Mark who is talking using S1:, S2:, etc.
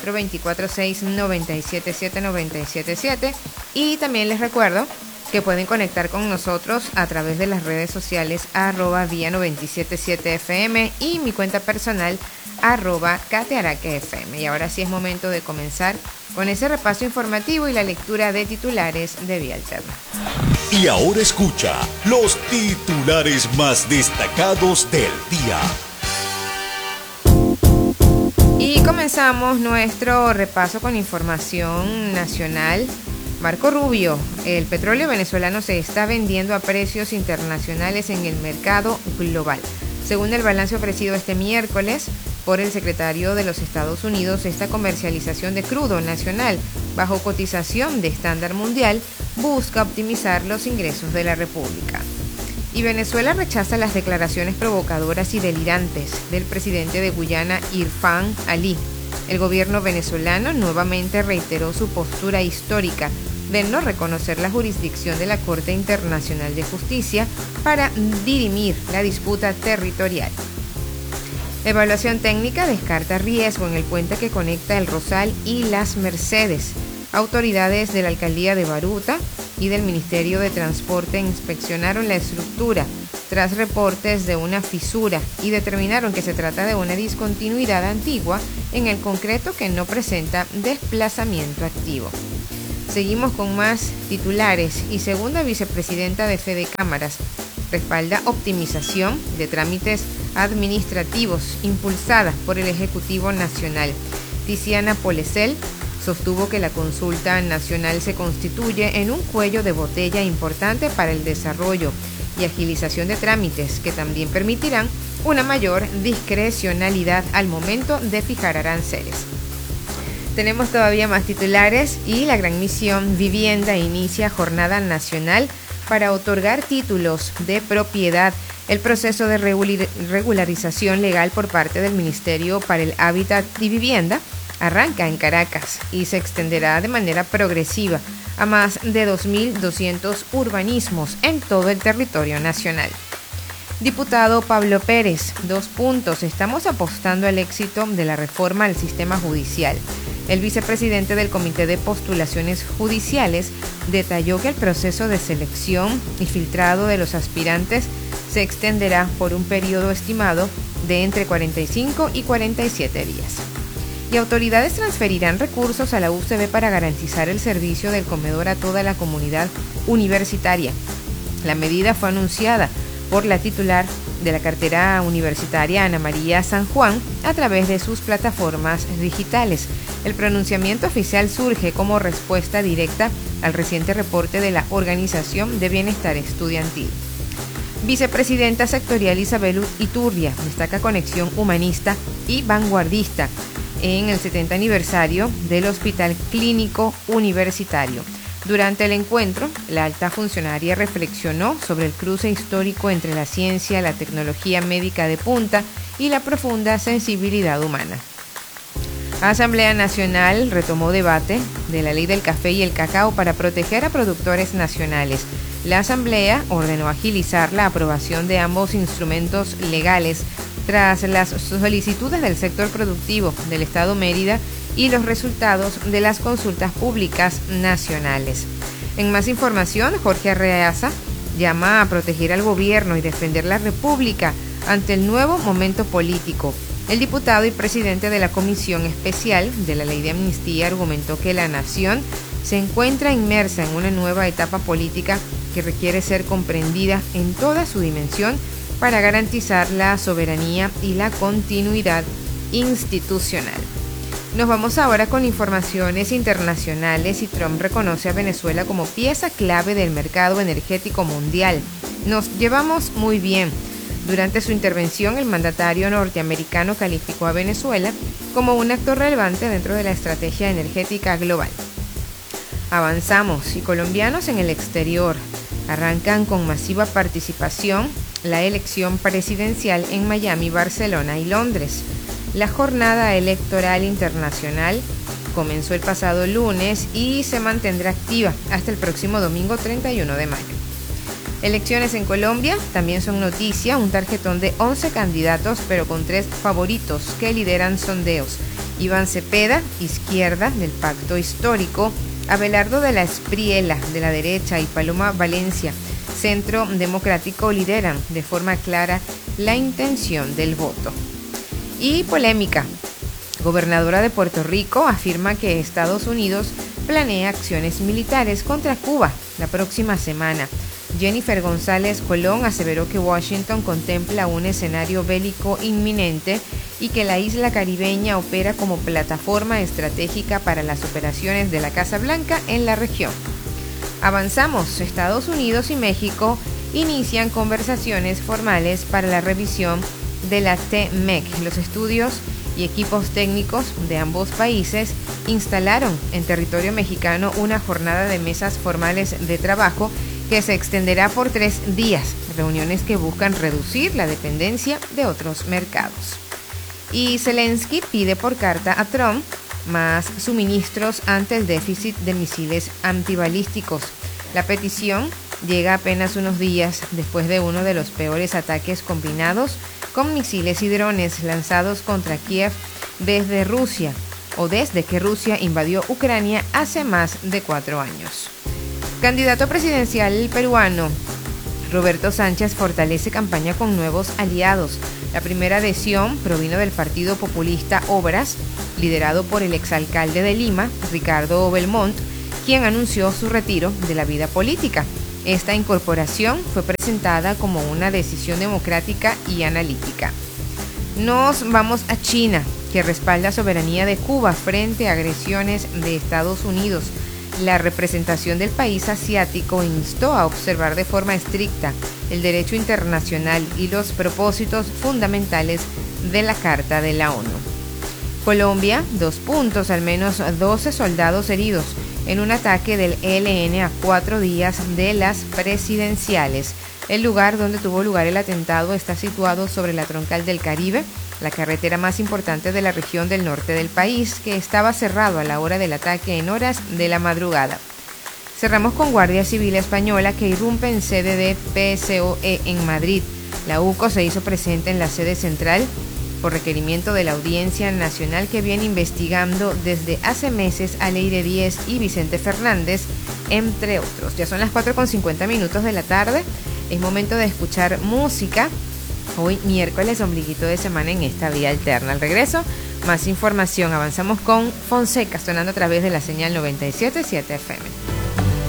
S1: 424-697-7977. Y también les recuerdo que pueden conectar con nosotros a través de las redes sociales @vía977fm y mi cuenta personal @katearaquefm. Y ahora sí es momento de comenzar con ese repaso informativo y la lectura de titulares de Vía Alterna.
S2: Y ahora escucha los titulares más destacados del día.
S1: Y comenzamos nuestro repaso con información nacional. Marco Rubio, el petróleo venezolano se está vendiendo a precios internacionales en el mercado global. Según el balance ofrecido este miércoles por el secretario de los Estados Unidos, esta comercialización de crudo nacional bajo cotización de estándar mundial busca optimizar los ingresos de la República. Y Venezuela rechaza las declaraciones provocadoras y delirantes del presidente de Guyana, Irfan Ali. El gobierno venezolano nuevamente reiteró su postura histórica de no reconocer la jurisdicción de la Corte Internacional de Justicia para dirimir la disputa territorial. La evaluación técnica descarta riesgo en el puente que conecta El Rosal y Las Mercedes. Autoridades de la Alcaldía de Baruta y del Ministerio de Transporte inspeccionaron la estructura tras reportes de una fisura y determinaron que se trata de una discontinuidad antigua en el concreto que no presenta desplazamiento activo. Seguimos con más titulares y segunda vicepresidenta de Fede Cámaras respalda optimización de trámites administrativos impulsada por el Ejecutivo Nacional. Tiziana Polesel sostuvo que la consulta nacional se constituye en un cuello de botella importante para el desarrollo y agilización de trámites que también permitirán una mayor discrecionalidad al momento de fijar aranceles. Tenemos todavía más titulares y la Gran Misión Vivienda inicia jornada nacional para otorgar títulos de propiedad. El proceso de regularización legal por parte del Ministerio para el Hábitat y Vivienda arranca en Caracas y se extenderá de manera progresiva a más de 2.200 urbanismos en todo el territorio nacional. Diputado Pablo Pérez, 2 puntos. Estamos apostando al éxito de la reforma al sistema judicial. El vicepresidente del Comité de Postulaciones Judiciales detalló que el proceso de selección y filtrado de los aspirantes se extenderá por un periodo estimado de entre 45 y 47 días. Y autoridades transferirán recursos a la UCB para garantizar el servicio del comedor a toda la comunidad universitaria. La medida fue anunciada por la titular de la cartera universitaria, Ana María San Juan, a través de sus plataformas digitales. El pronunciamiento oficial surge como respuesta directa al reciente reporte de la Organización de Bienestar Estudiantil. Vicepresidenta sectorial Isabel Iturria destaca conexión humanista y vanguardista en el 70 aniversario del Hospital Clínico Universitario. Durante el encuentro, la alta funcionaria reflexionó sobre el cruce histórico entre la ciencia, la tecnología médica de punta y la profunda sensibilidad humana. Asamblea Nacional retomó debate de la ley del café y el cacao para proteger a productores nacionales. La Asamblea ordenó agilizar la aprobación de ambos instrumentos legales tras las solicitudes del sector productivo del Estado Mérida y los resultados de las consultas públicas nacionales. En más información, Jorge Arreaza llama a proteger al gobierno y defender la República ante el nuevo momento político. El diputado y presidente de la Comisión Especial de la Ley de Amnistía argumentó que la nación se encuentra inmersa en una nueva etapa política que requiere ser comprendida en toda su dimensión para garantizar la soberanía y la continuidad institucional. Nos vamos ahora con informaciones internacionales y Trump reconoce a Venezuela como pieza clave del mercado energético mundial. Nos llevamos muy bien. Durante su intervención, el mandatario norteamericano calificó a Venezuela como un actor relevante dentro de la estrategia energética global. Avanzamos y colombianos en el exterior arrancan con masiva participación la elección presidencial en Miami, Barcelona y Londres. La jornada electoral internacional comenzó el pasado lunes y se mantendrá activa hasta el próximo domingo 31 de mayo. Elecciones en Colombia también son noticia, un tarjetón de 11 candidatos, pero con 3 favoritos que lideran sondeos. Iván Cepeda, izquierda, del Pacto Histórico, Abelardo de la Espriela, de la derecha, y Paloma Valencia, Centro Democrático, lideran de forma clara la intención del voto. Y polémica. Gobernadora de Puerto Rico afirma que Estados Unidos planea acciones militares contra Cuba la próxima semana. Jennifer González Colón aseveró que Washington contempla un escenario bélico inminente y que la isla caribeña opera como plataforma estratégica para las operaciones de la Casa Blanca en la región. Avanzamos. Estados Unidos y México inician conversaciones formales para la revisión de la TMEC. Los estudios y equipos técnicos de ambos países instalaron en territorio mexicano una jornada de mesas formales de trabajo que se extenderá por 3 días, reuniones que buscan reducir la dependencia de otros mercados. Y Zelensky pide por carta a Trump más suministros ante el déficit de misiles antibalísticos. La petición llega apenas unos días después de uno de los peores ataques combinados con misiles y drones lanzados contra Kiev desde Rusia, o desde que Rusia invadió Ucrania hace más de 4 años. Candidato presidencial peruano Roberto Sánchez fortalece campaña con nuevos aliados. La primera adhesión provino del partido populista Obras, liderado por el exalcalde de Lima, Ricardo Belmont, quien anunció su retiro de la vida política. Esta incorporación fue presentada como una decisión democrática y analítica. Nos vamos a China, que respalda soberanía de Cuba frente a agresiones de Estados Unidos. La representación del país asiático instó a observar de forma estricta el derecho internacional y los propósitos fundamentales de la Carta de la ONU. Colombia, 2 puntos, al menos 12 soldados heridos en un ataque del ELN a 4 días de las presidenciales. El lugar donde tuvo lugar el atentado está situado sobre la Troncal del Caribe, la carretera más importante de la región del norte del país, que estaba cerrado a la hora del ataque en horas de la madrugada. Cerramos con Guardia Civil Española, que irrumpe en sede de PSOE en Madrid. La UCO se hizo presente en la sede central por requerimiento de la Audiencia Nacional, que viene investigando desde hace meses a Leire Díez y Vicente Fernández, entre otros. Ya son las 4:50 de la tarde. Es momento de escuchar música. Hoy miércoles, ombliguito de semana en esta vía alterna. Al regreso, más información. Avanzamos con Fonseca, sonando a través de la señal 97.7 FM.